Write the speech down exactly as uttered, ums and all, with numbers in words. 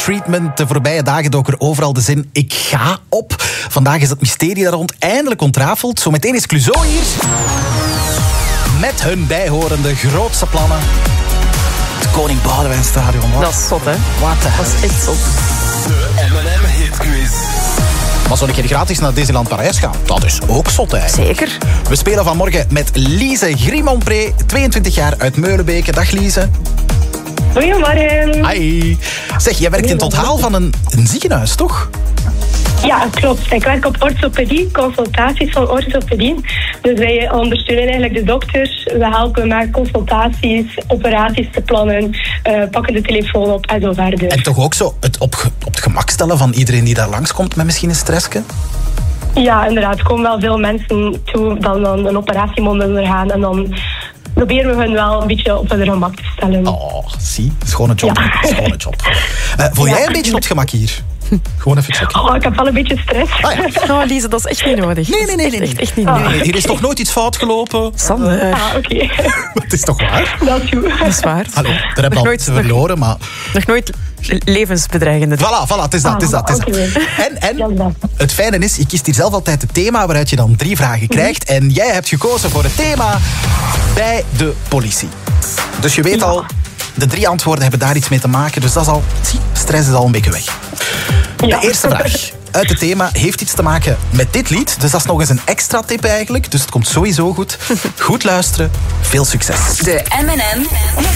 treatment. De voorbije dagen dook er overal de zin ik ga op. Vandaag is het mysterie daar rond eindelijk ontrafeld. Zometeen is Clouseau hier. Met hun bijhorende grootste plannen. Het Koning Boudewijnstadion. Dat is zot, hè? Wat de Dat is echt zot. De M en M Hitquiz. Maar zo een keer gratis naar Disneyland Parijs gaan, dat is ook zot eigenlijk. Zeker. We spelen vanmorgen met Lise Grimonpré, tweeëntwintig jaar uit Meulenbeke. Dag Lise. Goedemorgen. Hi. Zeg, jij werkt in het onthaal van een, een ziekenhuis, toch? Ja, klopt. Ik werk op orthopedie, consultaties van orthopedie. Dus wij ondersteunen eigenlijk de dokters. We helpen met consultaties, operaties te plannen, uh, pakken de telefoon op en zo verder. En toch ook zo het op, op het gemak stellen van iedereen die daar langskomt met misschien een stressje? Ja, inderdaad. Er komen wel veel mensen toe dan, dan een operatie moeten ondergaan. En dan proberen we hun wel een beetje op hun gemak te stellen. Oh, zie. Schone job. Ja. Schone job. Uh, voel jij Ja. een beetje op het gemak hier? Gewoon even checken. Oh, ik heb wel een beetje stress. Ah, ja. Oh, Lise, dat is echt niet nodig. Nee, nee, nee. nee, Echt, echt, nee. echt niet Ah. nodig. Nee, hier is toch nooit iets fout gelopen? Sander, Ah, oké. Het is toch waar? Dat is goed. dat is waar. Hallo, daar hebben we Nog al nooit- iets verloren, maar... Nog nooit levensbedreigende. Voilà, voilà, het is dat, het is dat. Het is dat. Ah, En, en Ja, dat. het fijne is, je kiest hier zelf altijd het thema waaruit je dan drie vragen krijgt. En jij hebt gekozen voor het thema bij de politie. Dus je weet Ja. al, de drie antwoorden hebben daar iets mee te maken. Dus dat is al, zie, stress is al een beetje weg. Ja. De eerste vraag uit het thema heeft iets te maken met dit lied. Dus dat is nog eens een extra tip eigenlijk. Dus het komt sowieso goed. Goed luisteren, veel succes. De M en M